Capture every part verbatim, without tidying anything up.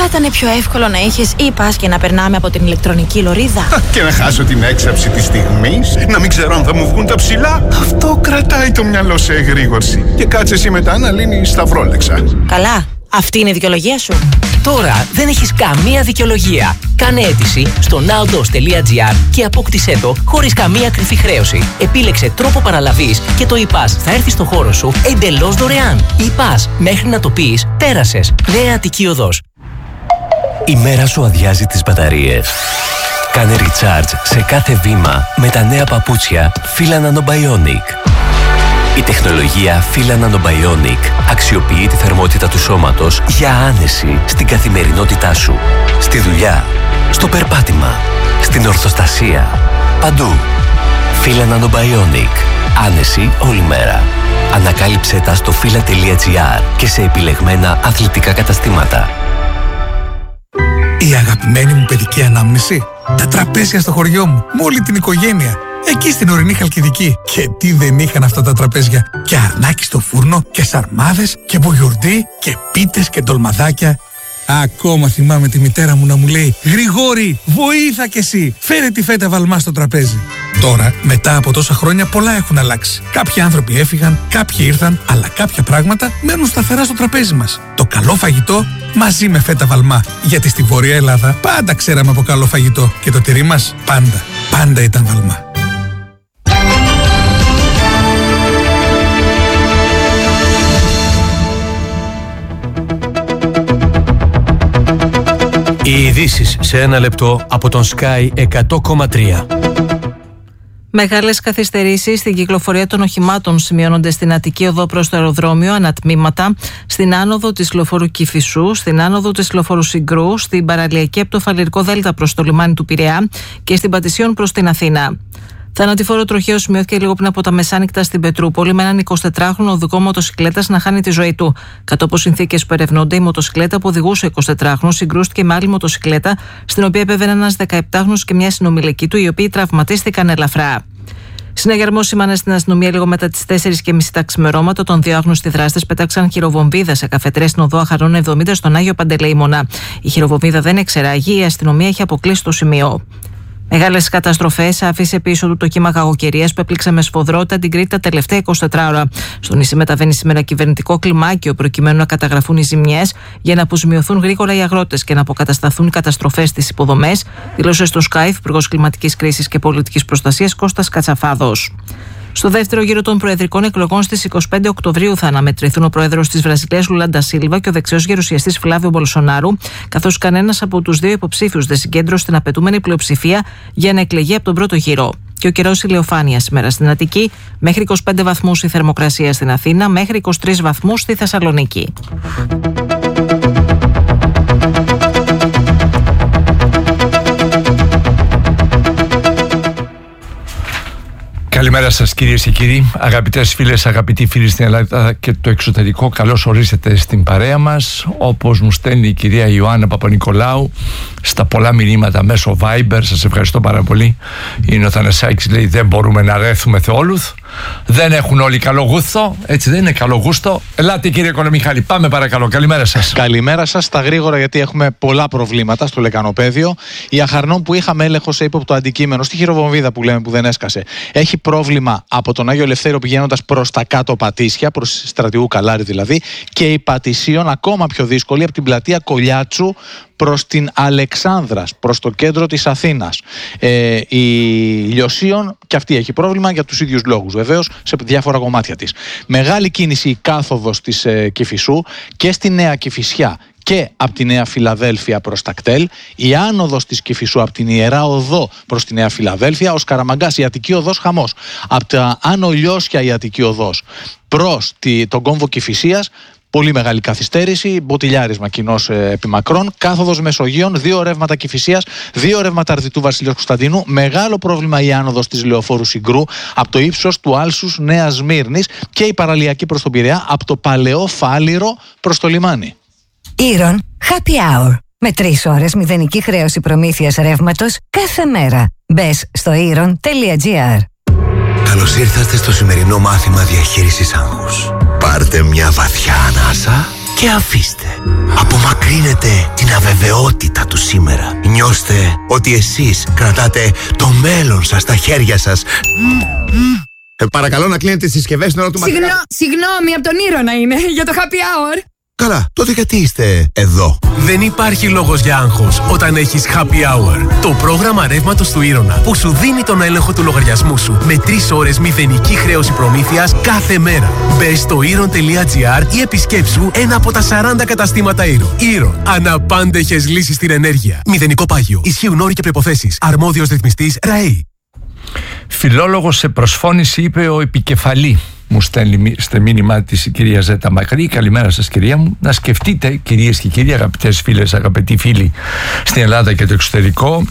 θα ήταν πιο εύκολο να είχες e-pass και να περνάμε από την ηλεκτρονική λωρίδα? Και να χάσω την έξαψη της στιγμής, να μην ξέρω αν θα μου βγουν τα ψηλά. Αυτό κρατάει το μυαλό σε εγρήγορση. Και κάτσε εσύ μετά να λύνεις σταυρόλεξα. Καλά, αυτή είναι η δικαιολογία σου. Τώρα δεν έχεις καμία δικαιολογία. Κάνε αίτηση στο nowdos τελεία gr και απόκτησέ το χωρίς καμία κρυφή χρέωση. Επίλεξε τρόπο παραλαβής και το e-pass θα έρθει στο χώρο σου εντελώς δωρεάν. e-pass, μέχρι να το πεις, πέρασες. Νέα Αττική Οδός. Η μέρα σου αδειάζει τις μπαταρίες. Κάνε recharge σε κάθε βήμα με τα νέα παπούτσια Fila Nanobionic. Η τεχνολογία Fila Nanobionic αξιοποιεί τη θερμότητα του σώματος για άνεση στην καθημερινότητά σου. Στη δουλειά, στο περπάτημα, στην ορθοστασία, παντού. Fila Nanobionic. Άνεση όλη μέρα. Ανακάλυψέ τα στο fila τελεία gr και σε επιλεγμένα αθλητικά καταστήματα. Η αγαπημένη μου παιδική ανάμνηση. Τα τραπέζια στο χωριό μου, με όλη την οικογένεια. Εκεί στην ορεινή Χαλκιδική. Και τι δεν είχαν αυτά τα τραπέζια. Και αρνάκι στο φούρνο, και σαρμάδες, και μπογιουρντί, και πίτες και ντολμαδάκια. Ακόμα θυμάμαι τη μητέρα μου να μου λέει «Γρηγόρη, βοήθα κι εσύ, φέρε τη φέτα βαλμά στο τραπέζι». Τώρα, μετά από τόσα χρόνια, πολλά έχουν αλλάξει. Κάποιοι άνθρωποι έφυγαν, κάποιοι ήρθαν, αλλά κάποια πράγματα μένουν σταθερά στο τραπέζι μας. Το καλό φαγητό μαζί με φέτα βαλμά. Γιατί στη Βόρεια Ελλάδα πάντα ξέραμε από καλό φαγητό. Και το τυρί μας πάντα, πάντα ήταν βαλμά. Οι ειδήσεις σε ένα λεπτό από τον Sky εκατό κόμμα τρία. Μεγάλες καθυστερήσεις στην κυκλοφορία των οχημάτων σημειώνονται στην Αττική Οδό προς το αεροδρόμιο ανατμήματα, στην άνοδο της λεωφόρου Κηφισού, στην άνοδο της λεωφόρου Συγκρού, στην παραλιακή από το Φαλιρικό Δέλτα προς το λιμάνι του Πειραιά και στην Πατησίων προς την Αθήνα. Θανατηφόρο τροχαίο σημειώθηκε λίγο πριν από τα μεσάνυχτα στην Πετρούπολη με έναν εικοσιτετράχρονο οδηγό μοτοσυκλέτας να χάνει τη ζωή του. Κατ' όπως συνθήκες που ερευνώνται, η μοτοσυκλέτα που οδηγούσε ο εικοσιτετράχρονος συγκρούστηκε με άλλη μοτοσυκλέτα, στην οποία επέβαινε ένας δεκαεπτάχρονος και μια συνομιλική του, οι οποίοι τραυματίστηκαν ελαφρά. Συναγερμό σήμανε στην αστυνομία λίγο μετά τις τέσσερις και μισή τα ξημερώματα. Των δύο άγνωστοι δράστες πέταξαν χειροβομβίδα σε καφετρέ στην οδό Αχαρών εβδομήντα στον Άγιο Παντελεήμονα. Η χειροβομβίδα δεν εξεράγει, η αστυνομία έχει αποκλείσει το σημείο. Μεγάλες καταστροφές άφησε πίσω του το κύμα κακοκαιρίας που έπληξε με σφοδρότητα την Κρήτη τα τελευταία εικοσιτέσσερις ώρα. Στο νησί μεταβαίνει σήμερα κυβερνητικό κλιμάκιο προκειμένου να καταγραφούν οι ζημιές για να αποζημιωθούν γρήγορα οι αγρότες και να αποκατασταθούν οι καταστροφές στις υποδομές, δήλωσε στο Sky Υπουργός Κλιματικής Κρίσης και Πολιτικής Προστασίας Κώστας Κατσαφάδος. Στο δεύτερο γύρο των προεδρικών εκλογών στις είκοσι πέντε Οκτωβρίου θα αναμετρηθούν ο πρόεδρος της Βραζιλίας Λούλα ντα Σίλβα και ο δεξιός γερουσιαστής Φλάβιο Μπολσονάρου, καθώς κανένας από τους δύο υποψήφιους δεν συγκέντρωσε την απαιτούμενη πλειοψηφία για να εκλεγεί από τον πρώτο γύρο. Και ο καιρός ηλιοφάνεια σήμερα στην Αττική, μέχρι είκοσι πέντε βαθμούς η θερμοκρασία στην Αθήνα, μέχρι είκοσι τρεις βαθμούς στη Θεσσαλονίκη. Καλημέρα σας κυρίες και κύριοι, αγαπητές φίλες, αγαπητοί φίλοι στην Ελλάδα και το εξωτερικό. Καλώς ορίσατε στην παρέα μας. Όπως μου στέλνει η κυρία Ιωάννα Παπα-Νικολάου στα πολλά μηνύματα μέσω Viber, σας ευχαριστώ πάρα πολύ. Είναι ο Θανασάκης, λέει, δεν μπορούμε να ρέθουμε Θεόλουθ. Δεν έχουν όλοι καλό γούστο, έτσι δεν είναι, καλό γούστο. Ελάτε κύριε Κολομιχάλη, πάμε παρακαλώ. Καλημέρα σας. Καλημέρα σας, στα γρήγορα, γιατί έχουμε πολλά προβλήματα στο λεκανοπέδιο. Η Αχαρνών που είχαμε έλεγχο σε ύποπτο αντικείμενο, στη χειροβομβίδα που λέμε που δεν έσκασε, έχει πρόβλημα από τον Άγιο Ελευθέριο πηγαίνοντας προς τα κάτω Πατήσια, προς Στρατηγού Καλάρη δηλαδή, και η Πατησίων ακόμα πιο δύσκολη από την πλατεία Κολιάτσου προς την Αλεξάνδρας, προς το κέντρο της Αθήνας. Ε, η Λιωσίων και αυτή έχει πρόβλημα για τους ίδιους λόγους, βεβαίως, σε διάφορα κομμάτια της. Μεγάλη κίνηση η κάθοδος της ε, Κηφισού και στη Νέα Κηφισιά και από τη Νέα Φιλαδέλφια προς τα κτέλ, η άνοδος της Κηφισού από την Ιερά Οδό προς τη Νέα Φιλαδέλφια, ο Σκαραμαγκάς, η Αττική Οδός χαμός. Από τα Άνω Λιώσια η Αττική Οδός προς τη, τον κόμβο Κηφισίας, πολύ μεγάλη καθυστέρηση, μποτιλιάρισμα κοινώς ε, επί μακρόν. Κάθοδος Μεσογείων, δύο ρεύματα Κηφισίας, δύο ρεύματα Αρδιτού Βασιλείου Κωνσταντίνου. Μεγάλο πρόβλημα η άνοδος της Λεωφόρου Συγκρού από το ύψος του Άλσους Νέας Σμύρνης και η παραλιακή προς τον Πειραιά από το Παλαιό Φάληρο προς το λιμάνι. Ήρων Happy Hour. Με τρεις ώρες μηδενική χρέωση προμήθειας ρεύματος κάθε μέρα. Μπες στο ήρων τελεία gr. Καλώς ήρθατε στο σημερινό μάθημα διαχείρισης άγχους. Πάρτε μια βαθιά ανάσα και αφήστε. Απομακρύνετε την αβεβαιότητα του σήμερα. Νιώστε ότι εσείς κρατάτε το μέλλον σας στα χέρια σας. Ε, παρακαλώ να κλείνετε τις συσκευές στην ώρα του Συγνώ, μαθήματος. Συγγνώμη, από τον Ήρωνα είναι, για το happy hour. Καλά, τότε γιατί είστε εδώ? Δεν υπάρχει λόγος για άγχος όταν έχεις happy hour. Το πρόγραμμα ρεύματος του Ήρωνα που σου δίνει τον έλεγχο του λογαριασμού σου με τρεις ώρες μηδενική χρέωση προμήθειας κάθε μέρα. Μπες στο ήρων τελεία τζι άρ ή επισκέψου ένα από τα σαράντα καταστήματα Ήρων. Ήρων. Αναπάντεχες λύσεις στην ενέργεια. Μηδενικό πάγιο. Ισχύουν όροι και προϋποθέσεις. Αρμόδιος ρυθμιστής ΡΑΕΗ. Φιλόλογος σε προσφώνηση, είπε ο επικεφαλή. Μου στέλνει στο μήνυμα της η κυρία Ζέτα Μακρύ. Καλημέρα σας, κυρία μου. Να σκεφτείτε, κυρίες και κύριοι, αγαπητές φίλες, αγαπητοί φίλοι στην Ελλάδα και το εξωτερικό,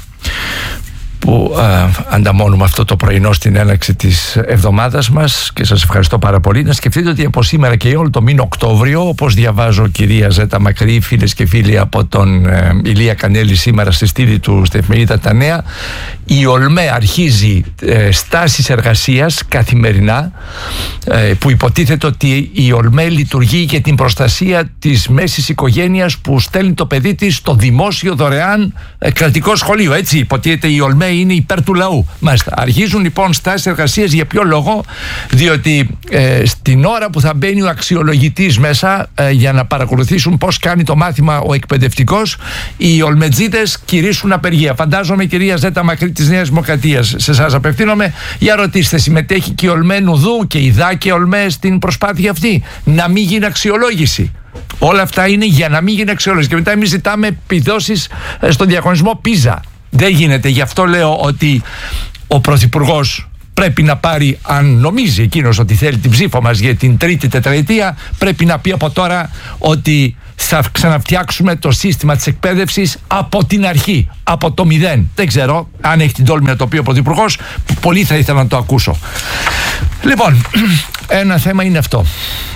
που α, ανταμώνουμε αυτό το πρωινό στην έναρξη της εβδομάδας μας, και σας ευχαριστώ πάρα πολύ. Να σκεφτείτε ότι από σήμερα και όλο το μήνα Οκτώβριο, όπως διαβάζω, κυρία Ζέτα Μακρύ, φίλες και φίλοι, από τον ε, Ηλία Κανέλη σήμερα στη στήλη του στη εφημερίδα Τα Νέα, η ΟΛΜΕ αρχίζει ε, στάσεις εργασίας καθημερινά, ε, που υποτίθεται ότι η ΟΛΜΕ λειτουργεί για την προστασία της μέσης οικογένειας που στέλνει το παιδί της στο δημόσιο δωρεάν ε, κρατικό σχολείο. Έτσι υποτίθεται η ΟΛΜΕ είναι υπέρ του λαού. Μάλιστα. Αρχίζουν λοιπόν στάσεις εργασίας. Για ποιο λόγο? Διότι ε, στην ώρα που θα μπαίνει ο αξιολογητής μέσα ε, για να παρακολουθήσουν πώς κάνει το μάθημα ο εκπαιδευτικός, οι ολμετζίδες κηρύσσουν απεργία. Φαντάζομαι, κυρία Ζέτα Μακρύ της Νέας Δημοκρατίας, σε εσάς απευθύνομαι, για ρωτήστε, συμμετέχει και η ΟΛΜΕ Νουδού και η ΔΑ και ΟΛΜΕ στην προσπάθεια αυτή να μην γίνει αξιολόγηση? Όλα αυτά είναι για να μην γίνει αξιολόγηση. Και μετά εμείς ζητάμε επιδόσεις ε, στον διαγωνισμό Πίζα. Δεν γίνεται. Γι' αυτό λέω ότι ο Πρωθυπουργός πρέπει να πάρει, αν νομίζει εκείνος ότι θέλει την ψήφο μας για την τρίτη τετραετία, πρέπει να πει από τώρα ότι θα ξαναφτιάξουμε το σύστημα της εκπαίδευσης από την αρχή, από το μηδέν. Δεν ξέρω αν έχει την τόλμη να το πει ο Πρωθυπουργός, πολύ θα ήθελα να το ακούσω. Λοιπόν, ένα θέμα είναι αυτό.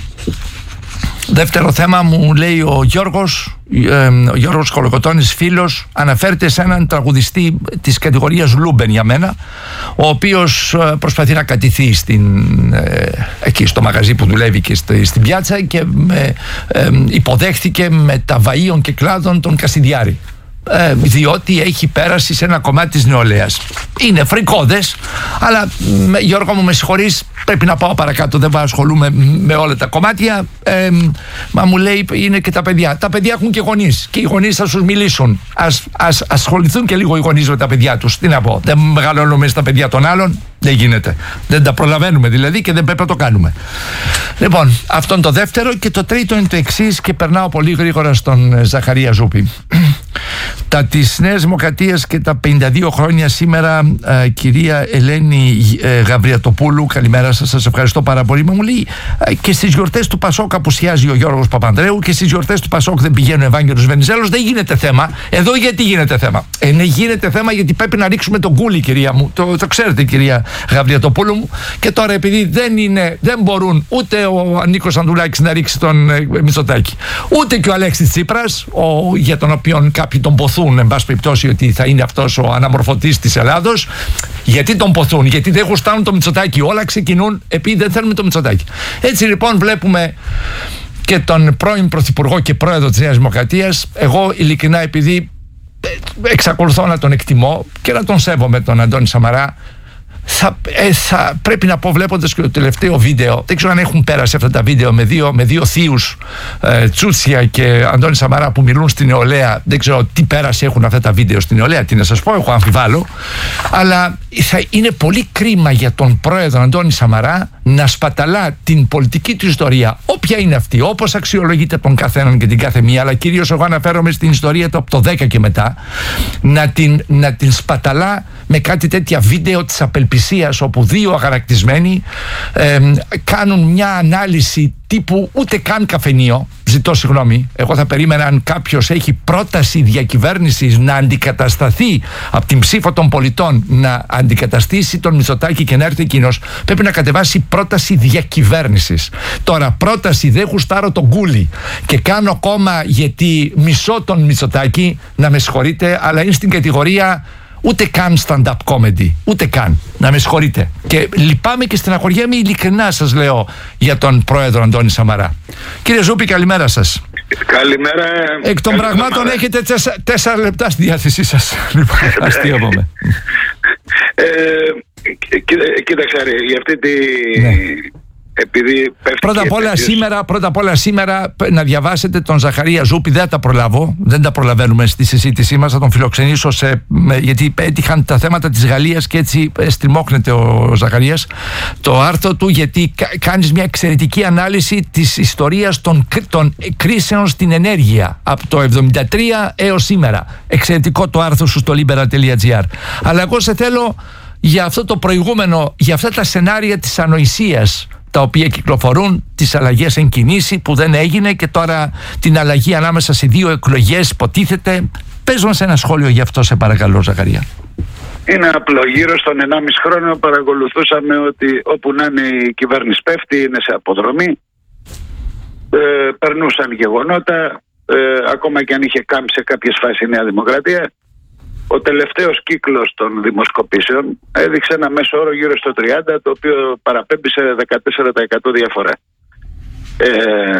Δεύτερο θέμα, μου λέει ο Γιώργος, ε, ο Γιώργος Κολοκοτώνης, φίλος, αναφέρεται σε έναν τραγουδιστή της κατηγορίας Λούμπεν για μένα, ο οποίος ε, προσπαθεί να κατηθεί στην, ε, εκεί στο μαγαζί που δουλεύει και στη, στην πιάτσα, και με, ε, υποδέχθηκε με τα βαΐων και κλάδων τον Κασιδιάρη. Ε, διότι έχει πέρασει σε ένα κομμάτι της νεολαίας. Είναι φρικώδες, αλλά με, Γιώργο μου, με συγχωρείς, πρέπει να πάω παρακάτω, δεν ασχολούμαι με όλα τα κομμάτια. ε, Μα μου λέει, είναι και τα παιδιά. Τα παιδιά έχουν και γονείς, και οι γονείς θα σου μιλήσουν. Ας, ας ασχοληθούν και λίγο οι γονείς με τα παιδιά τους. Τι να πω, δεν μεγαλώνουμε στα παιδιά των άλλων? Δεν γίνεται. Δεν τα προλαβαίνουμε δηλαδή, και δεν πρέπει να το κάνουμε. Λοιπόν, αυτό είναι το δεύτερο. Και το τρίτο είναι το εξής, και περνάω πολύ γρήγορα στον Ζαχαρία Ζούπη. Τα της Νέας Δημοκρατίας και τα πενήντα δύο χρόνια σήμερα, ε, κυρία Ελένη ε, Γαβριατοπούλου, καλημέρα σας, σας ευχαριστώ πάρα πολύ. Μα μου λέει, ε, και στις γιορτές του Πασόκ απουσιάζει ο Γιώργος Παπανδρέου, και στις γιορτές του Πασόκ δεν πηγαίνει ο Ευάγγελος Βενιζέλος. Δεν γίνεται θέμα. Εδώ γιατί γίνεται θέμα? Ε, ναι, γίνεται θέμα γιατί πρέπει να ρίξουμε τον κούλι, κυρία μου. Το, το ξέρετε, κυρία Γαβριατοπούλου μου. Και τώρα, επειδή δεν, είναι, δεν μπορούν ούτε ο Νίκος Ανδουλάκης να ρίξει τον ε, Μητσοτάκη, ούτε και ο Αλέξης Τσίπρας, ο, για τον οποίο κάποιοι τον ποθούν, εν πάση περιπτώσει, ότι θα είναι αυτός ο αναμορφωτής της Ελλάδος. Γιατί τον ποθούν? Γιατί δεν γουστάρουν το Μητσοτάκη. Όλα ξεκινούν επειδή δεν θέλουμε το Μητσοτάκη. Έτσι λοιπόν βλέπουμε και τον πρώην Πρωθυπουργό και πρόεδρο της Νέας Δημοκρατίας. Εγώ ειλικρινά, επειδή εξακολουθώ να τον εκτιμώ και να τον σέβομαι, τον Αντώνη Σαμαρά, Θα, ε, θα πρέπει να πω, βλέποντας και το τελευταίο βίντεο, δεν ξέρω αν έχουν πέρασει αυτά τα βίντεο με δύο, με δύο θείους, ε, Τσούτσια και Αντώνη Σαμαρά, που μιλούν στην νεολαία. Δεν ξέρω τι πέραση έχουν αυτά τα βίντεο στην νεολαία, τι να σας πω, έχω αμφιβάλλω. Αλλά θα είναι πολύ κρίμα για τον πρόεδρο Αντώνη Σαμαρά να σπαταλά την πολιτική του ιστορία, όποια είναι αυτή, όπως αξιολογείται τον καθέναν και την κάθε μία, αλλά κυρίως εγώ αναφέρομαι στην ιστορία του από το δέκα και μετά, να την, να την σπαταλά με κάτι τέτοια βίντεο της απελπισίας, όπου δύο αγανακτισμένοι ε, κάνουν μια ανάλυση τύπου ούτε καν καφενείο. Ζητώ συγγνώμη, εγώ θα περίμενα, αν κάποιος έχει πρόταση διακυβέρνησης να αντικατασταθεί από την ψήφο των πολιτών, να αντικαταστήσει τον Μητσοτάκη και να έρθει εκείνος, πρέπει να κατεβάσει πρόταση διακυβέρνησης. Τώρα, πρόταση δεν γουστάρω τον κούλι και κάνω κόμμα γιατί μισώ τον Μητσοτάκη, να με συγχωρείτε, αλλά είναι στην κατηγορία ούτε καν stand-up comedy, ούτε καν, να με συγχωρείτε. Και λυπάμαι και στεναχωριέμαι, ειλικρινά σας λέω, για τον πρόεδρο Αντώνη Σαμαρά. Κύριε Ζούπη, καλημέρα σας. Καλημέρα. Εκ των πραγμάτων έχετε τέσσερα, τέσσερα λεπτά στη διάθεσή σας. Λοιπόν, αστείευομαι. ε, κοίταξε, για αυτή τη... Ναι. Επειδή πρώτα απ' όλα σήμερα, πρώτα απ' όλα σήμερα να διαβάσετε τον Ζαχαρία Ζούπη. Δεν τα προλάβω, δεν τα προλαβαίνουμε στη συζήτησή μας. Θα τον φιλοξενήσω σε, γιατί έτυχαν τα θέματα της Γαλλίας και έτσι στριμώχνεται ο Ζαχαρίας. Το άρθρο του, γιατί κάνεις μια εξαιρετική ανάλυση της ιστορίας των, των κρίσεων στην ενέργεια από το εβδομήντα τρία έως σήμερα. Εξαιρετικό το άρθρο σου στο libera τελεία gr. Αλλά εγώ σε θέλω για αυτό το προηγούμενο, για αυτά τα σενάρια της ανοησίας τα οποία κυκλοφορούν, τις αλλαγές εν κινήσει που δεν έγινε και τώρα την αλλαγή ανάμεσα σε δύο εκλογές υποτίθεται. Πες μας ένα σχόλιο γι' αυτό, σε παρακαλώ, Ζαχαρία. Είναι απλό. Γύρω στον ενάμιση χρόνο παρακολουθούσαμε ότι όπου να είναι η κυβέρνηση πέφτει, είναι σε αποδρομή. Ε, περνούσαν γεγονότα, ε, ακόμα και αν είχε κάμψει σε κάποιες φάσεις η Νέα Δημοκρατία. Ο τελευταίος κύκλος των δημοσκοπήσεων έδειξε ένα μέσο όρο γύρω στο τριάντα, το οποίο παραπέμπει σε δεκατέσσερα τοις εκατό διαφορά. Ε,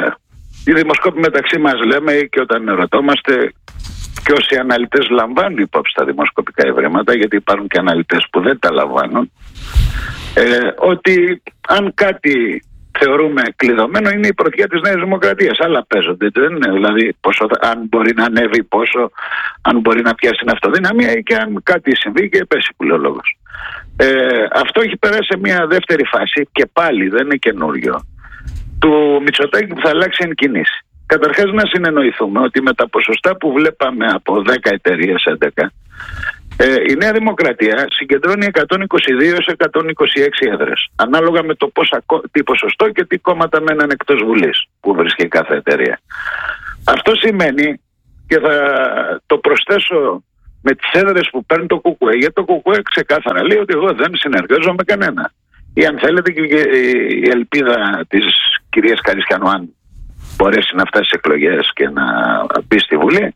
οι δημοσκόποι μεταξύ μας λέμε, και όταν ερωτόμαστε, και όσοι αναλυτές λαμβάνουν υπόψη τα δημοσκοπικά ευρήματα, γιατί υπάρχουν και αναλυτές που δεν τα λαμβάνουν, ε, ότι αν κάτι θεωρούμε κλειδωμένο είναι η πρωτιά της Νέας Δημοκρατίας. Άλλα παίζονται, δεν είναι, δηλαδή πόσο, αν μπορεί να ανέβει, πόσο, αν μπορεί να πιάσει την αυτοδυναμία ή και αν κάτι συμβεί και πέσει, που λέει ο λόγος. Ε, αυτό έχει περάσει σε μια δεύτερη φάση και πάλι δεν είναι καινούριο, του Μητσοτάκη, που θα αλλάξει εν κινήσει. Καταρχάς να συνεννοηθούμε ότι με τα ποσοστά που βλέπαμε από δέκα εταιρείες, έντεκα, Ε, η Νέα Δημοκρατία συγκεντρώνει εκατόν είκοσι δύο έως εκατόν είκοσι έξι έδρες, ανάλογα με το πόσα, τι ποσοστό και τι κόμματα μέναν εκτός Βουλής που βρίσκει κάθε εταιρεία. Αυτό σημαίνει, και θα το προσθέσω με τις έδρες που παίρνει το ΚΚΕ, γιατί το ΚΚΕ ξεκάθαρα λέει ότι εγώ δεν συνεργάζομαι με κανένα. Ή αν θέλετε, και η ελπίδα της κυρίας Καρισιανού, αν μπορέσει να φτάσει σε εκλογές και να μπει στη Βουλή,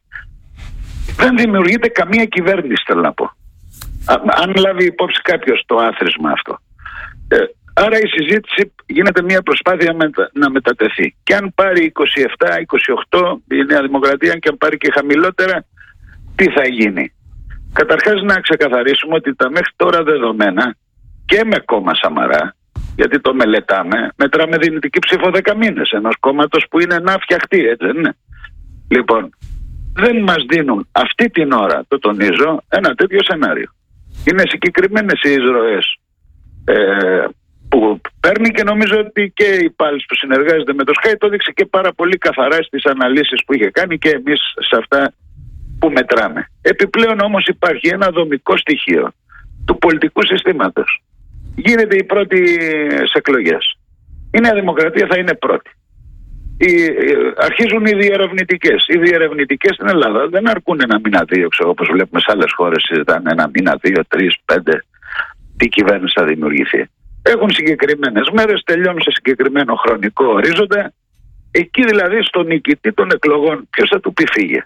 δεν δημιουργείται καμία κυβέρνηση, θέλω να πω. Α, αν λάβει υπόψη κάποιος το άθροισμα αυτό. Ε, άρα η συζήτηση γίνεται μια προσπάθεια μετα, να μετατεθεί. Και αν πάρει είκοσι επτά είκοσι οκτώ η Νέα Δημοκρατία, και αν πάρει και χαμηλότερα, τι θα γίνει? Καταρχάς να ξεκαθαρίσουμε ότι τα μέχρι τώρα δεδομένα, και με κόμμα Σαμαρά, γιατί το μελετάμε, μετράμε δυνητική ψήφο δέκα μήνες ενός κόμματος που είναι να φτιαχτεί, έτσι δεν είναι? Λοιπόν, δεν μας δίνουν αυτή την ώρα, το τονίζω, ένα τέτοιο σενάριο. Είναι συγκεκριμένες οι εισρωές ε, που παίρνει, και νομίζω ότι και η Πάλης που συνεργάζεται με το Sky το έδειξε και πάρα πολύ καθαρά στις αναλύσεις που είχε κάνει και εμείς σε αυτά που μετράμε. Επιπλέον όμως υπάρχει ένα δομικό στοιχείο του πολιτικού συστήματος. Γίνεται η πρώτη σε εκλογές. Η Νέα Δημοκρατία θα είναι πρώτη. Οι, αρχίζουν οι διερευνητικές. Οι διερευνητικές στην Ελλάδα δεν αρκούν ένα μήνα, δύο, ξέρω, όπως βλέπουμε σε άλλες χώρες συζητάνε ένα μήνα, δύο, τρεις, πέντε, τι κυβέρνηση θα δημιουργηθεί. Έχουν συγκεκριμένες μέρες, τελειώνουν σε συγκεκριμένο χρονικό ορίζοντα. Εκεί δηλαδή στον νικητή των εκλογών ποιος θα του πει φύγε?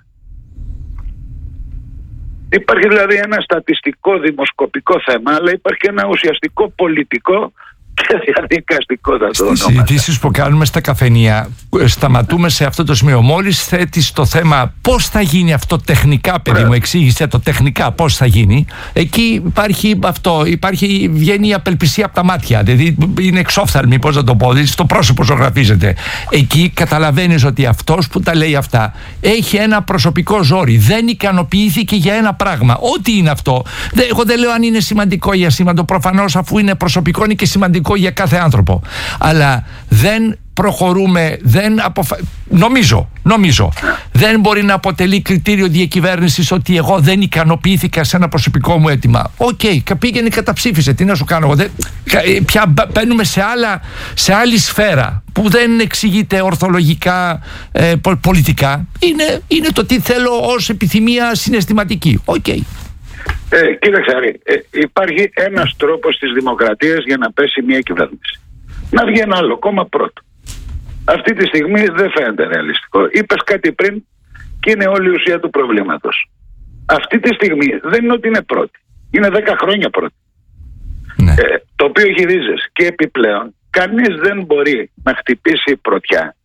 Υπάρχει δηλαδή ένα στατιστικό δημοσκοπικό θέμα, αλλά υπάρχει και ένα ουσιαστικό πολιτικό και διαδικαστικό, θα το Στις συζητήσεις που κάνουμε στα καφενεία, σταματούμε σε αυτό το σημείο. Μόλις θέτεις το θέμα πώς θα γίνει αυτό τεχνικά, παιδί μου, εξήγησε το τεχνικά πώς θα γίνει, εκεί υπάρχει αυτό, υπάρχει, βγαίνει η απελπισία από τα μάτια. Δηλαδή είναι εξόφθαλμη, πώς να το πω, δηλαδή στο πρόσωπο ζωγραφίζεται. Εκεί καταλαβαίνεις ότι αυτός που τα λέει αυτά έχει ένα προσωπικό ζόρι. Δεν ικανοποιήθηκε για ένα πράγμα. Ό,τι είναι αυτό. Εγώ δεν λέω αν είναι σημαντικό ή ασήμαντο. Προφανώς, αφού είναι προσωπικό, είναι και σημαντικό για κάθε άνθρωπο. Αλλά δεν προχωρούμε, δεν αποφα... νομίζω, νομίζω δεν μπορεί να αποτελεί κριτήριο διακυβέρνησης ότι εγώ δεν ικανοποιήθηκα σε ένα προσωπικό μου αίτημα. Οκ, okay, πήγαινε καταψήφισε, τι να σου κάνω εγώ? Δεν... Πια μπαίνουμε σε, άλλα, σε άλλη σφαίρα που δεν εξηγείται ορθολογικά, ε, πολιτικά. Είναι, είναι το τι θέλω ως επιθυμία συναισθηματική. Οκ. Okay. Ε, κοίταξε, ε, υπάρχει ένας τρόπος της δημοκρατίας για να πέσει μια κυβέρνηση. Να βγει ένα άλλο κόμμα πρώτο. Αυτή τη στιγμή δεν φαίνεται ρεαλιστικό. Είπες κάτι πριν και είναι όλη η ουσία του προβλήματος. Αυτή τη στιγμή δεν είναι ότι είναι πρώτη. Είναι δέκα χρόνια πρώτη. Ναι. Ε, το οποίο έχει ρίζες. Και επιπλέον κανείς δεν μπορεί να χτυπήσει πρωτιά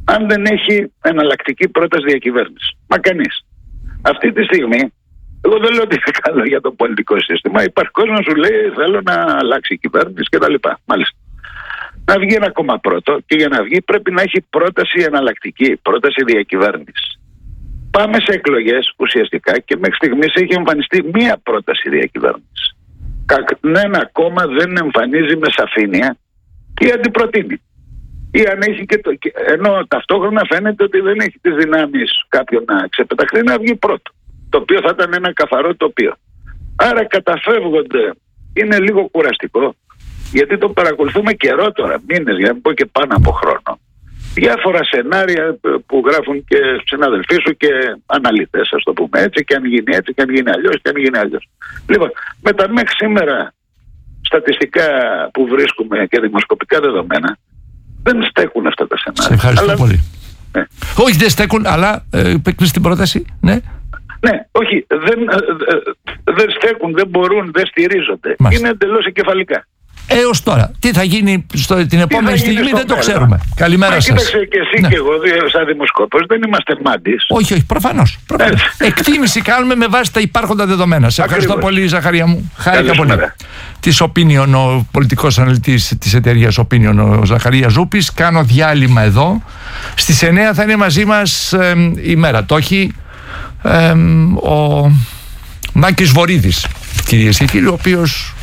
αν δεν έχει εναλλακτική πρόταση διακυβέρνηση. Μα κανείς. Αυτή τη στιγμή, εγώ δεν λέω ότι είναι καλό για το πολιτικό σύστημα. Υπάρχει κόσμο που σου λέει θέλω να αλλάξει η κυβέρνηση κτλ. Μάλιστα. Να βγει ένα κόμμα πρώτο και για να βγει πρέπει να έχει πρόταση εναλλακτική, πρόταση διακυβέρνηση. Πάμε σε εκλογές ουσιαστικά και μέχρι στιγμής έχει εμφανιστεί μία πρόταση διακυβέρνηση. Κανένα κόμμα δεν εμφανίζει με σαφήνεια τι αντιπροτείνει. Ή αν έχει και το, ενώ ταυτόχρονα φαίνεται ότι δεν έχει τις δυνάμεις κάποιον να ξεπεταχθεί να βγει πρώτο. Το οποίο θα ήταν ένα καθαρό τοπίο. Άρα καταφεύγονται, είναι λίγο κουραστικό, γιατί το παρακολουθούμε καιρό τώρα, μήνες, για να μην πω και πάνω από χρόνο. Διάφορα σενάρια που γράφουν και συναδελφοί σου και αναλυτές, ας το πούμε έτσι, και αν γίνει έτσι, και αν γίνει αλλιώς, και αν γίνει αλλιώς. Λοιπόν, με τα μέχρι σήμερα στατιστικά που βρίσκουμε και δημοσκοπικά δεδομένα, δεν στέκουν αυτά τα σενάρια. Σε ευχαριστώ αλλά... πολύ. Ναι. Όχι, δεν στέκουν, αλλά ε, πέκλεις την πρόταση, ναι. Ναι, όχι, δεν, ε, ε, δεν στέκουν, δεν μπορούν, δεν στηρίζονται. Μάλιστα. Είναι εντελώς εγκεφαλικά. Έως τώρα. Τι θα γίνει στο, την επόμενη στιγμή δεν το ξέρουμε. Καλημέρα σας. Κοίταξε και εσύ ναι. και εγώ σαν δημοσκόπος δεν είμαστε μάντις. Όχι, όχι, προφανώς. προφανώς. Εκτίμηση κάνουμε με βάση τα υπάρχοντα δεδομένα. Σε ευχαριστώ πολύ, Ζαχαρία μου. Χάρηκα πολύ. Της Opinion, ο πολιτικός αναλυτής της εταιρείας Opinion, ο Ζαχαρίας Ζούπης. Κάνω διάλειμμα εδώ. Στις εννιά θα είναι μαζί μας ε, η μέρα. Το έχει ε, ο Μάκης Βορίδης, κυρίες και κύριοι, ο οποίος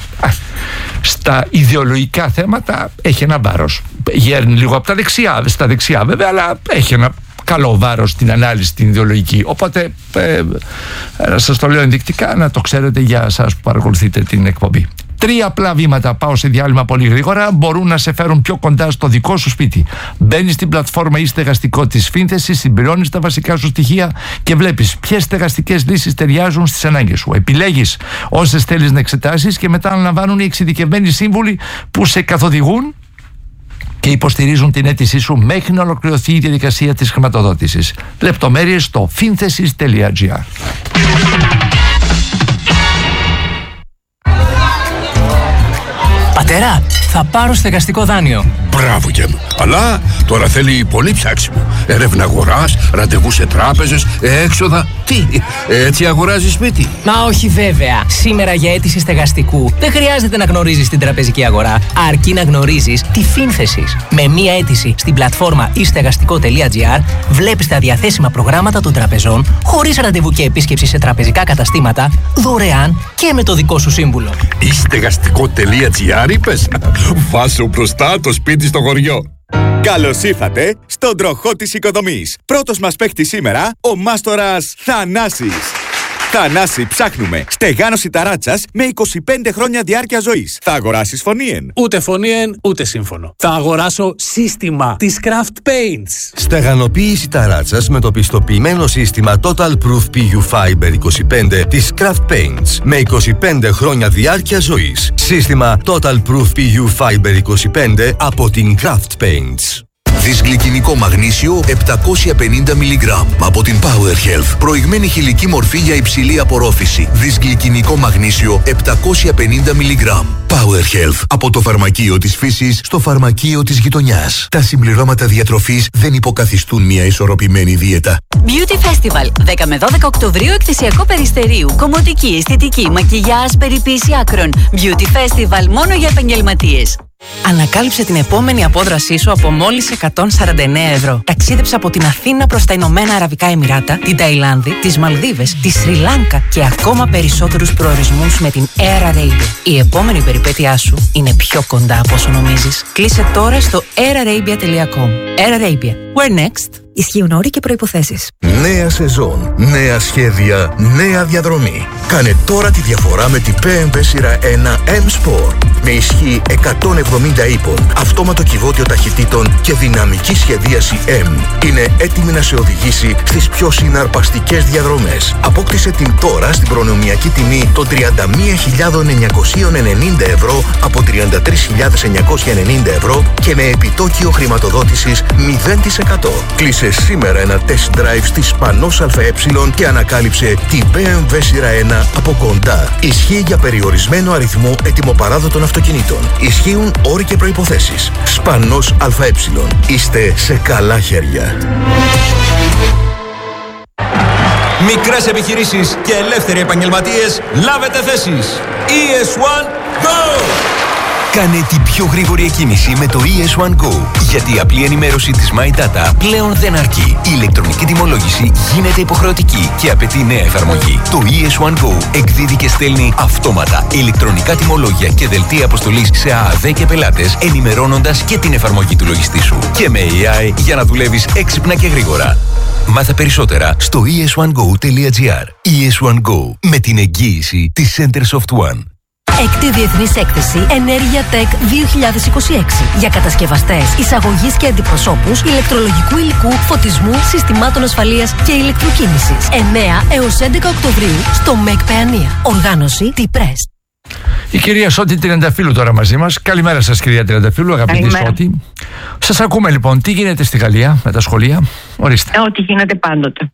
στα ιδεολογικά θέματα έχει ένα βάρος. Γέρνει λίγο από τα δεξιά, στα δεξιά βέβαια, αλλά έχει ένα καλό βάρος στην ανάλυση την ιδεολογική. Οπότε ε, ε, σας το λέω ενδεικτικά να το ξέρετε για εσάς που παρακολουθείτε την εκπομπή. Τρία απλά βήματα, πάω σε διάλειμμα πολύ γρήγορα, μπορούν να σε φέρουν πιο κοντά στο δικό σου σπίτι. Μπαίνεις στην πλατφόρμα ή στεγαστικό της Φύνθεσης, συμπληρώνεις τα βασικά σου στοιχεία και βλέπεις ποιες στεγαστικές λύσεις ταιριάζουν στις ανάγκες σου. Επιλέγεις όσες θέλεις να εξετάσεις και μετά αναλαμβάνουν οι εξειδικευμένοι σύμβουλοι που σε καθοδηγούν και υποστηρίζουν την αίτησή σου μέχρι να ολοκληρωθεί η διαδικασία της χρηματοδότησης. Λεπτομέρειες στο φύνθεσης τελεία τζι άρ. Πατέρα, θα πάρω στεγαστικό δάνειο. Μπράβο και μου. Αλλά τώρα θέλει πολύ ψάξιμο. Έρευνα αγοράς, ραντεβού σε τράπεζες, έξοδα. Τι, έτσι αγοράζεις σπίτι? Μα όχι βέβαια. Σήμερα για αίτηση στεγαστικού δεν χρειάζεται να γνωρίζεις την τραπεζική αγορά, αρκεί να γνωρίζεις τη Φύνθεσης. Με μία αίτηση στην πλατφόρμα ή στεγαστικό τελεία τζι άρ βλέπεις τα διαθέσιμα προγράμματα των τραπεζών, χωρίς ραντεβού και επίσκεψη σε τραπεζικά καταστήματα, δωρεάν και με το δικό σου σύμβουλο. Ή στεγαστικό τελεία τζι άρ είπες? Βάσου μπροστά το σπίτι στο χωριό. Καλώς ήρθατε στον τροχό της οικοδομής. Πρώτος μας παίκτης σήμερα, ο μάστορας Θανάσης. Θανάση, ψάχνουμε στεγάνωση ταράτσας με είκοσι πέντε χρόνια διάρκεια ζωής. Θα αγοράσεις φωνήεν? Ούτε φωνήεν, ούτε σύμφωνο. Θα αγοράσω σύστημα της Craft Paints. Στεγανοποίηση ταράτσας με το πιστοποιημένο σύστημα Total Proof πι γιου Fiber είκοσι πέντε της Craft Paints με είκοσι πέντε χρόνια διάρκεια ζωής. Σύστημα Total Proof πι γιου Fiber είκοσι πέντε από την Craft Paints. Δυσγλυκινικό μαγνήσιο επτακόσια πενήντα μιλιγκράμμ από την Power Health. Προηγμένη χηλική μορφή για υψηλή απορρόφηση. Δυσγλυκινικό μαγνήσιο επτακόσια πενήντα μιλιγκράμμ. Power Health. Από το φαρμακείο της φύσης στο φαρμακείο της γειτονιάς. Τα συμπληρώματα διατροφής δεν υποκαθιστούν μια ισορροπημένη δίαιτα. Beauty Festival. δέκα με δώδεκα Οκτωβρίου, εκθεσιακό Περιστερίου. Κομμωτική, αισθητική, μακιγιάζ, περιποίηση άκρων. Beauty Festival μόνο για επαγγελματίες. Ανακάλυψε την επόμενη απόδρασή σου από μόλις εκατόν σαράντα εννέα ευρώ. Ταξίδεψε από την Αθήνα προς τα Ηνωμένα Αραβικά Εμιράτα, την Ταϊλάνδη, τις Μαλδίβες, τη Σρι Λάνκα και ακόμα περισσότερους προορισμούς με την Air Arabia. Η επόμενη περιπέτειά σου είναι πιο κοντά από όσο νομίζεις. Κλείσε τώρα στο air arabia τελεία com. Air Arabia. Where next? Ισχύουν όροι και προϋποθέσεις. Νέα σεζόν, νέα σχέδια, νέα διαδρομή. Κάνε τώρα τη διαφορά με την πι εμ ντάμπλιου σειρά ένα M-Sport. Με ισχύ εκατόν εβδομήντα ύπων, αυτόματο κυβότιο ταχυτήτων και δυναμική σχεδίαση M. Είναι έτοιμη να σε οδηγήσει στις πιο συναρπαστικές διαδρομές. Απόκτησε την τώρα στην προνομιακή τιμή των τριάντα μία χιλιάδες εννιακόσια ενενήντα ευρώ από τριάντα τρεις χιλιάδες εννιακόσια ενενήντα ευρώ και με επιτόκιο χρηματοδότησης μηδέν τοις εκατό. Κλείσε Κάνε σήμερα ένα test drive στη Σπανός ΑΕ και ανακάλυψε την μπι εμ ντάμπλιου σειρά ένα από κοντά. Ισχύει για περιορισμένο αριθμό ετοιμοπαράδοτων αυτοκινήτων. Ισχύουν όροι και προϋποθέσεις. Σπανός ΑΕ. Είστε σε καλά χέρια. Μικρές επιχειρήσεις και ελεύθεροι επαγγελματίες, λάβετε θέσεις. ι ες One Go! Κάνε την πιο γρήγορη εκκίνηση με το ι ες One Go. Γιατί η απλή ενημέρωση της My Data πλέον δεν αρκεί. Η ηλεκτρονική τιμολόγηση γίνεται υποχρεωτική και απαιτεί νέα εφαρμογή. Το ι ες One Go εκδίδει και στέλνει αυτόματα ηλεκτρονικά τιμολόγια και δελτία αποστολής σε ΑΑΔ και πελάτες, ενημερώνοντας και την εφαρμογή του λογιστή σου. Και με έι άι για να δουλεύεις έξυπνα και γρήγορα. Μάθε περισσότερα στο ι ες one go τελεία τζι άρ. ι ες One Go, με την εγγύηση της Centersoft One. Έκτη Διεθνής Έκθεση Ενέργεια Tech δύο χιλιάδες είκοσι έξι για κατασκευαστές, εισαγωγής και αντιπροσώπους ηλεκτρολογικού υλικού, φωτισμού, συστημάτων ασφαλείας και ηλεκτροκίνησης. εννέα έως έντεκα Οκτωβρίου στο ΜΕΚ Παιανία. Οργάνωση T-Press. Η κυρία Σώτη Τριανταφύλου τώρα μαζί μας. Καλημέρα σας, κυρία Τριανταφύλου, αγαπητή Καλημέρα. Σώτη. Σας ακούμε λοιπόν. Τι γίνεται στη Γαλλία με τα σχολεία? Ορίστε. Ε, ό,τι γίνεται πάντοτε.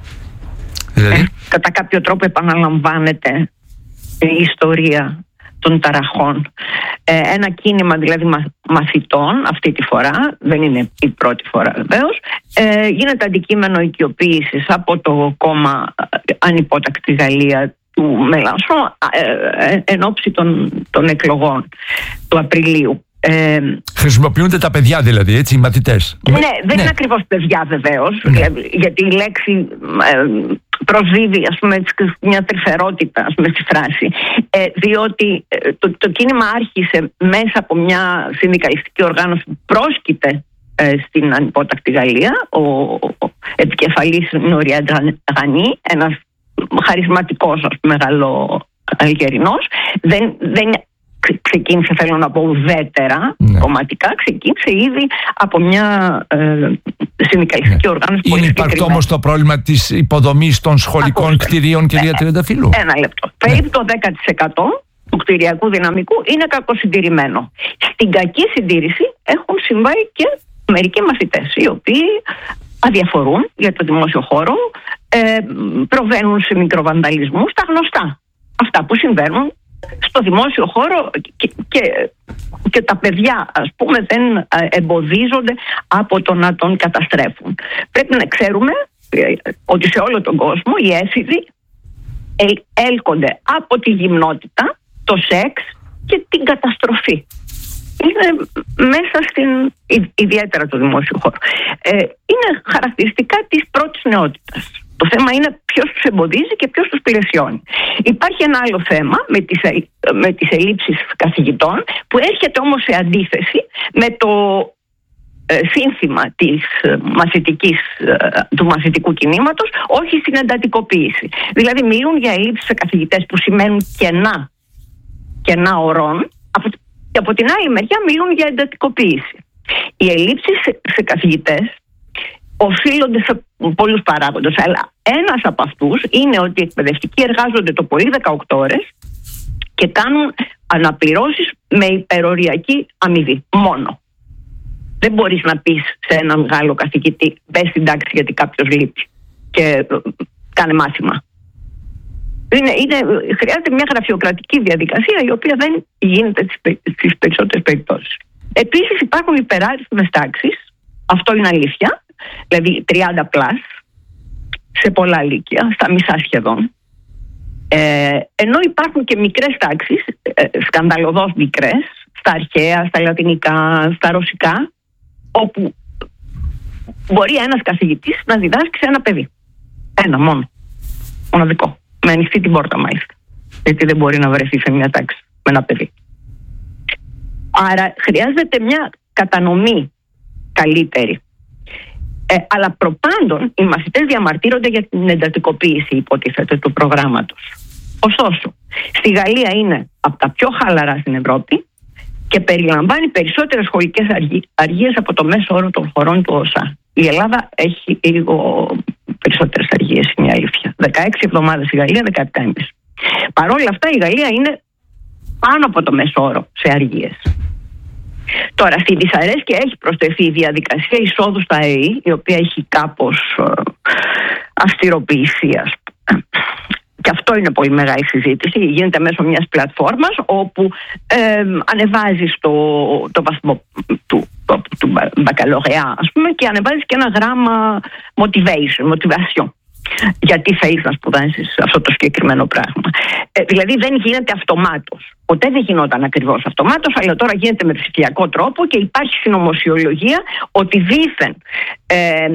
Δηλαδή. Ε, κατά κάποιο τρόπο επαναλαμβάνεται η ιστορία των ταραχών. Ε, ένα κίνημα δηλαδή μα, μαθητών αυτή τη φορά, δεν είναι η πρώτη φορά βεβαίως, ε, γίνεται αντικείμενο οικειοποίησης από το κόμμα Ανυπότακτη Γαλλία του Μελανσόν ε, ε, εν ώψη των, των εκλογών του Απριλίου. Ε, Χρησιμοποιούνται τα παιδιά δηλαδή, έτσι, οι μαθητές. ναι, δεν ναι. είναι ακριβώς παιδιά βεβαίως, ναι. δηλαδή, γιατί η λέξη ε, προσδίδει ας πούμε μια τρυφερότητα ας πούμε, στη φράση, ε, διότι ε, το, το κίνημα άρχισε μέσα από μια συνδικαλιστική οργάνωση που πρόσκειται ε, στην Ανυπότακτη Γαλλία. Ο, ο, ο επικεφαλής Νοριά Γανί, ένας χαρισματικός ας πούμε, μεγαλό Αλγερινός, δεν, δεν ξεκίνησε, θέλω να πω, ουδέτερα ναι. κομματικά, ξεκίνησε ήδη από μια ε, συνδικαλιστική ναι. οργάνωση. Είναι υπαρκτό όμως το πρόβλημα της υποδομής των σχολικών Ακούστε. κτηρίων, κυρία ναι. Τριανταφύλου? Ένα λεπτό. Ναι. Περίπου το δέκα τοις εκατό του κτηριακού δυναμικού είναι κακοσυντηρημένο. Στην κακή συντήρηση έχουν συμβάει και μερικοί μαθητές, οι οποίοι αδιαφορούν για το δημόσιο χώρο, ε, προβαίνουν σε μικροβανταλισμούς, τα γνωστά. Αυτά που συμβαίνουν στο δημόσιο χώρο και, και, και τα παιδιά ας πούμε δεν εμποδίζονται από το να τον καταστρέφουν. Πρέπει να ξέρουμε ότι σε όλο τον κόσμο οι έφηβοι έλκονται από τη γυμνότητα, το σεξ και την καταστροφή. Είναι μέσα στην ιδιαίτερα το δημόσιο χώρο. Ε, είναι χαρακτηριστικά της πρώτης νεότητας. Το θέμα είναι ποιος τους εμποδίζει και ποιος τους πλαισιώνει. Υπάρχει ένα άλλο θέμα με τις, με τις ελλείψεις καθηγητών που έρχεται όμως σε αντίθεση με το ε, σύνθημα της μαθητικής, ε, του μαθητικού κινήματος, όχι στην εντατικοποίηση. Δηλαδή μιλούν για ελλείψεις σε καθηγητές που σημαίνουν κενά, κενά ορών, από, και από την άλλη μεριά μιλούν για εντατικοποίηση. Οι ελλείψεις σε, σε καθηγητές οφείλονται σε πολλούς παράγοντες, αλλά ένας από αυτούς είναι ότι οι εκπαιδευτικοί εργάζονται το πολύ δεκαοκτώ ώρες και κάνουν αναπληρώσεις με υπεροριακή αμοιβή μόνο. Δεν μπορείς να πεις σε έναν Γάλλο καθηγητή μπες στην τάξη γιατί κάποιος λείπει και κάνε μάθημα. Είναι, είναι, χρειάζεται μια γραφειοκρατική διαδικασία η οποία δεν γίνεται στις περισσότερες περιπτώσεις. Επίσης υπάρχουν υπεράριθμες τάξεις, αυτό είναι αλήθεια. Δηλαδή τριάντα πλάς σε πολλά λύκεια, στα μισά σχεδόν. Ε, ενώ υπάρχουν και μικρές τάξεις, ε, σκανδαλωδώς μικρές, στα αρχαία, στα λατινικά, στα ρωσικά, όπου μπορεί ένας καθηγητής να διδάσκει σε ένα παιδί. Ένα μόνο. Μοναδικό. Με ανοιχτή την πόρτα μάλιστα. Γιατί δεν μπορεί να βρεθεί σε μια τάξη με ένα παιδί. Άρα χρειάζεται μια κατανομή καλύτερη. Ε, αλλά προπάντων οι μαθητές διαμαρτύρονται για την εντατικοποίηση υποτίθεται του προγράμματος. Ωστόσο, στη Γαλλία είναι από τα πιο χαλαρά στην Ευρώπη και περιλαμβάνει περισσότερες σχολικές αργίες από το μέσο όρο των χωρών του ΟΣΑ. Η Ελλάδα έχει λίγο περισσότερες αργίες, είναι η αλήθεια. δεκαέξι εβδομάδες η Γαλλία, δεκαεπτά και μισή. Παρ' όλα αυτά η Γαλλία είναι πάνω από το μέσο όρο σε αργίες. Τώρα, στη δυσαρέσκεια έχει προσθεθεί η διαδικασία εισόδου στα ΕΗ, η οποία έχει κάπως ε, αυστηροποιηθεί, ας πούμε. Και αυτό είναι πολύ μεγάλη συζήτηση. Γίνεται μέσω μιας πλατφόρμας όπου ε, ανεβάζεις το, το βαθμό του, του, του μπακαλωρεά, ας πούμε, και ανεβάζεις και ένα γράμμα motivation, motivation. Γιατί θέλεις να σπουδάσεις αυτό το συγκεκριμένο πράγμα. Ε, δηλαδή δεν γίνεται αυτομάτως. Ποτέ δεν γινόταν ακριβώς αυτομάτως, αλλά τώρα γίνεται με ψηφιακό τρόπο και υπάρχει συνωμοσιολογία ότι δήθεν ε,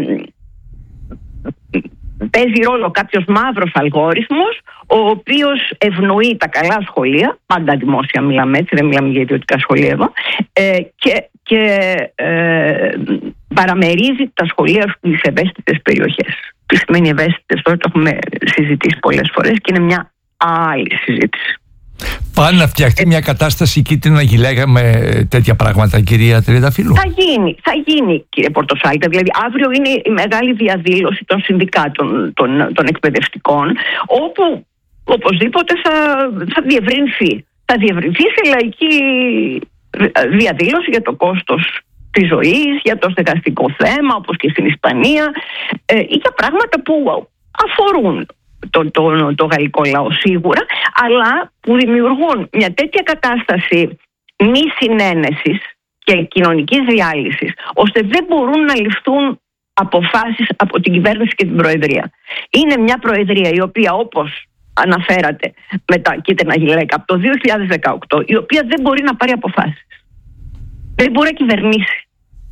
παίζει ρόλο κάποιος μαύρος αλγόριθμος, ο οποίος ευνοεί τα καλά σχολεία, πάντα δημόσια μιλάμε έτσι, δεν μιλάμε για ιδιωτικά σχολεία εδώ, ε, και, και ε, παραμερίζει τα σχολεία στις ευαίσθητες περιοχές. Τι σημαίνει ευαίσθητες, τώρα το έχουμε συζητήσει πολλές φορές και είναι μια άλλη συζήτηση. Πάνε να φτιαχτεί ε, μια κατάσταση κίτρινα γυλαίγα με τέτοια πράγματα, κυρία Τριανταφύλλου. Θα γίνει, θα γίνει, κύριε Πορτοσάλτε. Δηλαδή, αύριο είναι η μεγάλη διαδήλωση των συνδικάτων των, των εκπαιδευτικών, όπου οπωσδήποτε θα, θα διευρυνθεί. Θα διευρυνθεί σε λαϊκή διαδήλωση για το κόστος της ζωής, για το στεγαστικό θέμα, όπως και στην Ισπανία, ε, ή για πράγματα που αφορούν το, το, το γαλλικό λαό σίγουρα, αλλά που δημιουργούν μια τέτοια κατάσταση μη συνένεσης και κοινωνικής διάλυσης, ώστε δεν μπορούν να ληφθούν αποφάσεις από την κυβέρνηση και την Προεδρία. Είναι μια Προεδρία η οποία, όπως αναφέρατε με τα κίτρινα γυλαίκα από το δύο χιλιάδες δεκαοκτώ, η οποία δεν μπορεί να πάρει αποφάσεις. Δεν μπορεί να κυβερνήσει.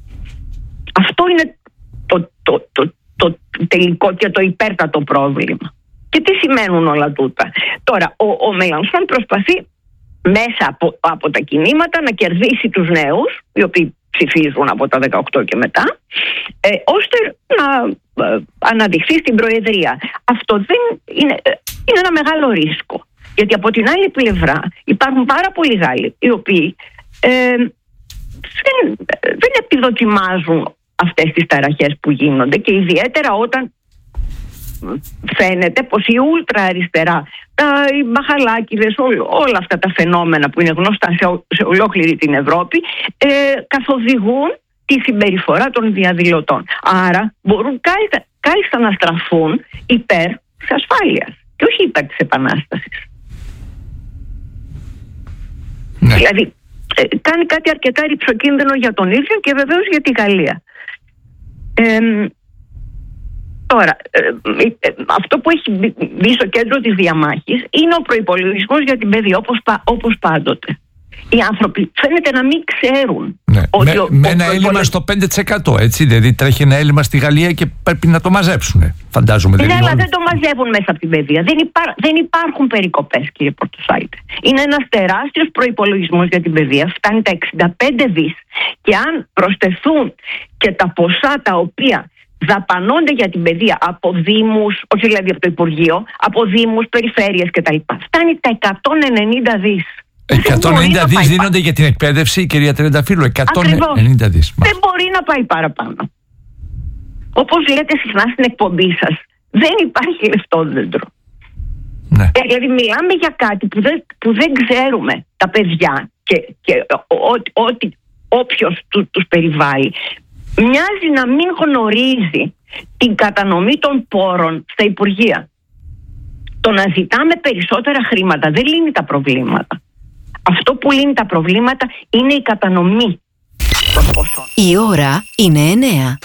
Αυτό είναι το, το, το, το τελικό και το υπέρτατο πρόβλημα. Και τι σημαίνουν όλα τούτα? Τώρα, ο, ο Μελανσόν προσπαθεί μέσα από, από τα κινήματα να κερδίσει τους νέους, οι οποίοι ψηφίζουν από τα δεκαοκτώ και μετά, ε, ώστε να ε, αναδειχθεί στην Προεδρία. Αυτό δεν είναι, ε, είναι ένα μεγάλο ρίσκο. Γιατί από την άλλη πλευρά υπάρχουν πάρα πολλοί Γάλλοι, οι οποίοι ε, δεν, δεν επιδοκιμάζουν αυτές τις ταραχές που γίνονται, και ιδιαίτερα όταν φαίνεται πως η ούλτρα αριστερά, τα, οι μπαχαλάκηδες, όλα αυτά τα φαινόμενα που είναι γνωστά σε, σε ολόκληρη την Ευρώπη, ε, καθοδηγούν τη συμπεριφορά των διαδηλωτών. Άρα μπορούν κάλλιστα, κάλλιστα να στραφούν υπέρ της ασφάλειας και όχι υπέρ της επανάστασης. Ναι. Δηλαδή ε, κάνει κάτι αρκετά ρυψοκίνδυνο για τον ίδιο και βεβαίως για τη Γαλλία. Ε, Τώρα, ε, ε, αυτό που έχει μπει στο κέντρο της διαμάχης είναι ο προϋπολογισμός για την παιδεία, όπως, όπως πάντοτε. Οι άνθρωποι φαίνεται να μην ξέρουν. Ναι. Ότι με ο, με ο ένα έλλειμμα στο πέντε τοις εκατό, έτσι. Δηλαδή τρέχει ένα έλλειμμα στη Γαλλία και πρέπει να το μαζέψουν. Φαντάζομαι. Ναι, δηλαδή, αλλά δεν το μαζεύουν μέσα από την παιδεία. Δεν, υπά, δεν υπάρχουν περικοπές, κύριε Πορτοσάλτε. Είναι ένας τεράστιος προϋπολογισμός για την παιδεία. Φτάνει τα εξήντα πέντε δις. Και αν προσθεθούν και τα ποσά τα οποία δαπανώνται για την παιδεία από δήμους, όχι δηλαδή από το Υπουργείο, από δήμους, περιφέρειες κτλ. Φτάνει τα εκατόν ενενήντα δις. εκατόν ενενήντα δις δίνονται για την εκπαίδευση, κυρία Τριανταφύλλου. εκατόν ενενήντα δις. Δεν μπορεί να πάει παραπάνω. Όπως λέτε συχνά στην εκπομπή σας, δεν υπάρχει λεφτόδεντρο. Ναι. Ε, δηλαδή μιλάμε για κάτι που δεν, που δεν ξέρουμε τα παιδιά και, και ό,τι όποιος του, τους περιβάλλει. Μοιάζει να μην γνωρίζει την κατανομή των πόρων στα Υπουργεία. Το να ζητάμε περισσότερα χρήματα δεν λύνει τα προβλήματα. Αυτό που λύνει τα προβλήματα είναι η κατανομή των ποσών. Η ώρα είναι εννέα.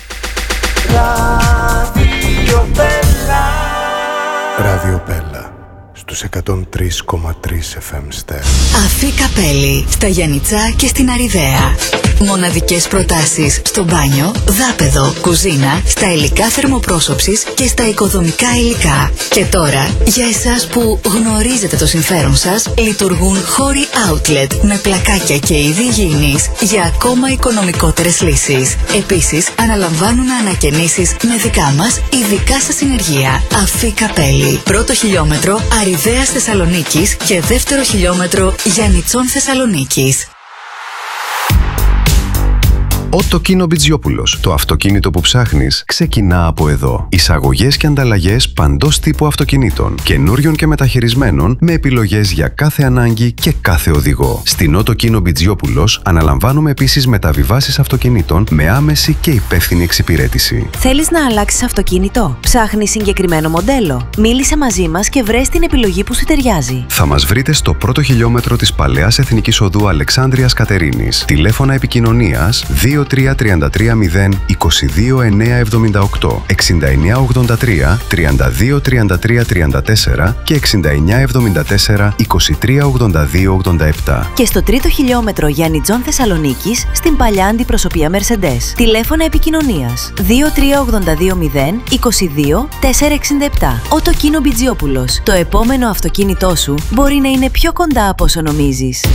Ράδιο Πέλα στους εκατόν τρία κόμμα τρία εφ εμ Ster. Αφή Καπέλη, στα Γιαννιτσά και στην Αριδαία. Μοναδικές προτάσεις στο μπάνιο, δάπεδο, κουζίνα, στα υλικά θερμοπρόσωψης και στα οικοδομικά υλικά. Και τώρα, για εσάς που γνωρίζετε το συμφέρον σας, λειτουργούν χώροι outlet με πλακάκια και είδη υγιεινής για ακόμα οικονομικότερες λύσεις. Επίσης, αναλαμβάνουν ανακαινήσεις με δικά μας ειδικά σας συνεργεία. Αφή Καπέλη, πρώτο χιλιόμετρο Αριδαίας Θεσσαλονίκης και δεύτερο χιλιόμετρο Γιαννιτσών Θεσσαλονίκης. Ότο Κίνο Μπιτζιόπουλος. Το αυτοκίνητο που ψάχνεις ξεκινά από εδώ. Εισαγωγές και ανταλλαγές παντός τύπου αυτοκινήτων, καινούριων και μεταχειρισμένων, με επιλογές για κάθε ανάγκη και κάθε οδηγό. Στην Ότο Κίνο Μπιτζιόπουλος αναλαμβάνουμε επίσης μεταβιβάσεις αυτοκινήτων με άμεση και υπεύθυνη εξυπηρέτηση. Θέλεις να αλλάξεις αυτοκίνητο? Ψάχνεις συγκεκριμένο μοντέλο? Μίλησε μαζί μας και βρες την επιλογή που σου ταιριάζει. Θα μας βρείτε στο πρώτο χιλιόμετρο της Παλαιάς Εθνικής Οδού Αλεξάνδρειας Κατερίνης. Τηλέφωνα επικοινωνίας δύο τρία τρία τρία μηδέν είκοσι δύο εννιακόσια εβδομήντα οκτώ, εξήντα εννιά ογδόντα τρία, τριάντα δύο τριάντα τρία τριάντα τέσσερα και εξήντα εννιά εβδομήντα τέσσερα, είκοσι τρία ογδόντα δύο ογδόντα επτά. Και στο τρίτο χιλιόμετρο Γιάννη Τζον Θεσσαλονίκης, στην παλιά αντιπροσωπεία Mercedes. Τηλέφωνα επικοινωνίας δύο τρία ογδόντα δύο μηδέν είκοσι δύο τετρακόσια εξήντα επτά. Ότο Κίνο Μπιτζιόπουλος. Το επόμενο αυτοκίνητό σου μπορεί να είναι πιο κοντά από όσο νομίζεις.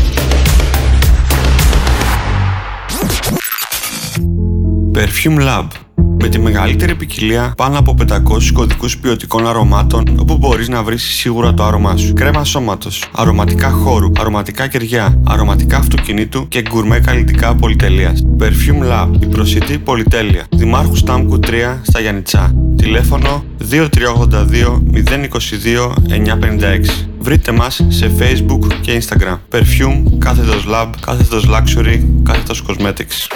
Perfume Lab. Με τη μεγαλύτερη ποικιλία πάνω από πεντακόσιους κωδικούς ποιοτικών αρωμάτων, όπου μπορείς να βρεις σίγουρα το άρωμά σου. Κρέμα σώματος, αρωματικά χώρου, αρωματικά κεριά, αρωματικά αυτοκινήτου και γκουρμέ καλλιτικά πολυτελείας. Perfume Lab, η προσιτή πολυτέλεια. Δημάρχου Στάμκου τρία στα Γιαννιτσά. Τηλέφωνο δύο τρία ογδόντα δύο μηδέν είκοσι δύο εννιακόσια πενήντα έξι. Βρείτε μας σε Facebook και Instagram. Perfume, κάθετος Lab, κάθετος Luxury, κάθετος Cosmetics.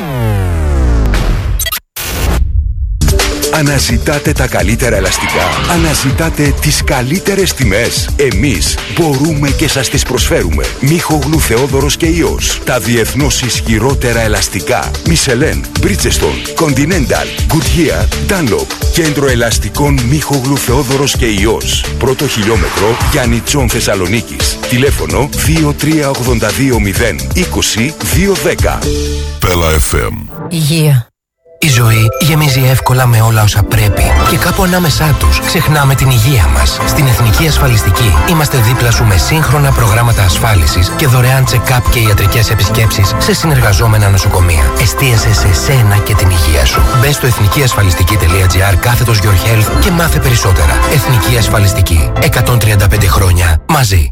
Αναζητάτε τα καλύτερα ελαστικά. Αναζητάτε τις καλύτερες τιμές. Εμείς μπορούμε και σας τις προσφέρουμε. Μίχογλου Θεόδωρος και Υιός. Τα διεθνώς ισχυρότερα ελαστικά. Michelin, Bridgestone, Continental, Goodyear, Dunlop. Κέντρο ελαστικών Μίχογλου Θεόδωρος και Υιός. Πρώτο χιλιόμετρο Γιάννη Τζον Θεσσαλονίκης. Τηλέφωνο δύο τρία ογδόντα δύο μηδέν είκοσι δύο δέκα. Πέλα εφ εμ. Υγεία. Η ζωή γεμίζει εύκολα με όλα όσα πρέπει και κάπου ανάμεσά τους ξεχνάμε την υγεία μας. Στην Εθνική Ασφαλιστική είμαστε δίπλα σου με σύγχρονα προγράμματα ασφάλισης και δωρεάν check-up και ιατρικές επισκέψεις σε συνεργαζόμενα νοσοκομεία. Εστίασε σε σένα και την υγεία σου. Μπες στο εθνικιασφαλιστική τελεία τζι άρ κάθετος Your Health και μάθε περισσότερα. Εθνική Ασφαλιστική. εκατόν τριάντα πέντε χρόνια μαζί.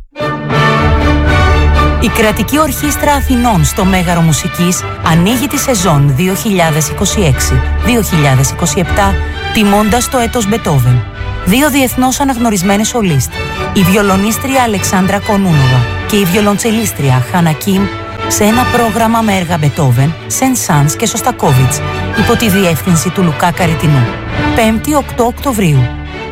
Η Κρατική Ορχήστρα Αθηνών στο Μέγαρο Μουσικής ανοίγει τη σεζόν δύο χιλιάδες είκοσι έξι δύο χιλιάδες είκοσι επτά τιμώντας το έτος Μπετόβεν. Δύο διεθνώς αναγνωρισμένες σολίστ, η βιολονίστρια Αλεξάνδρα Κονούνοβα και η βιολοντσελίστρια Χάνα Κιμ, σε ένα πρόγραμμα με έργα Μπετόβεν, Σεν Σάνς και Σωστακόβιτς, υπό τη διεύθυνση του Λουκά Καριτινού. πέμπτη οκτώ Οκτωβρίου.